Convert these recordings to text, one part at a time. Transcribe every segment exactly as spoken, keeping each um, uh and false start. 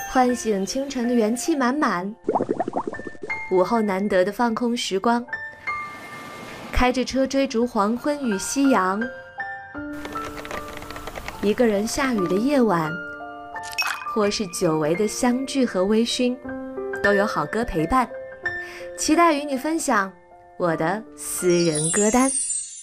唤醒清晨的元气满满，午后难得的放空时光，开着车追逐黄昏与夕阳，一个人下雨的夜晚，或是久违的相聚和微醺，都有好歌陪伴。期待与你分享我的私人歌单。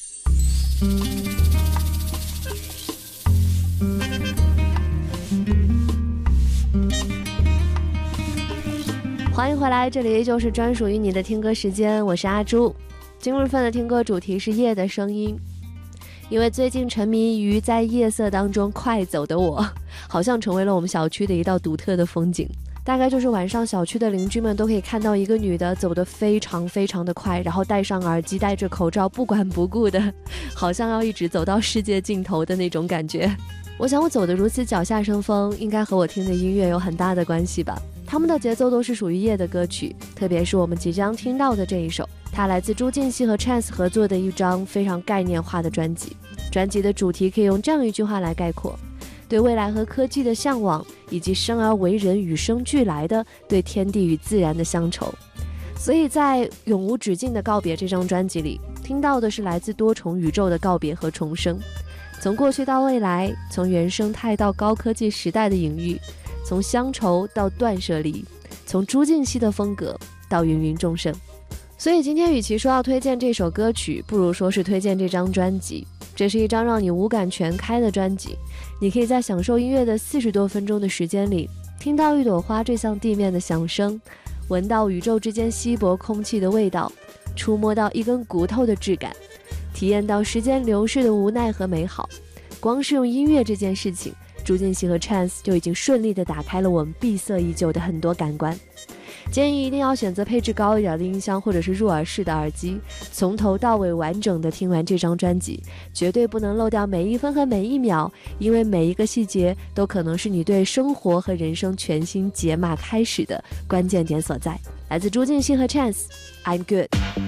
欢迎回来，这里就是专属于你的听歌时间，我是阿朱。今日份的听歌主题是夜的声音。因为最近沉迷于在夜色当中快走的我，好像成为了我们小区的一道独特的风景。大概就是晚上小区的邻居们都可以看到一个女的走得非常非常的快，然后戴上耳机戴着口罩不管不顾的，好像要一直走到世界尽头的那种感觉。我想我走得如此脚下生风，应该和我听的音乐有很大的关系吧。他们的节奏都是属于夜的歌曲，特别是我们即将听到的这一首，它来自朱婧汐和 Chance 合作的一张非常概念化的专辑。专辑的主题可以用这样一句话来概括：对未来和科技的向往，以及生而为人与生俱来的对天地与自然的乡愁。所以在永无止境的告别这张专辑里，听到的是来自多重宇宙的告别和重生，从过去到未来，从原生态到高科技时代的隐喻，从乡愁到断舍离，从朱婧汐的风格到芸芸众生。所以今天与其说要推荐这首歌曲，不如说是推荐这张专辑。这是一张让你五感全开的专辑，你可以在享受音乐的四十多分钟的时间里，听到一朵花坠向地面的响声，闻到宇宙之间稀薄空气的味道，触摸到一根骨头的质感，体验到时间流逝的无奈和美好。光是用音乐这件事情，朱婧汐和 Chance 就已经顺利地打开了我们闭塞已久的很多感官。建议一定要选择配置高一点的音箱或者是入耳式的耳机，从头到尾完整的听完这张专辑，绝对不能漏掉每一分和每一秒，因为每一个细节都可能是你对生活和人生全新解码开始的关键点所在。来自朱婧汐和 Chance， I'm Good。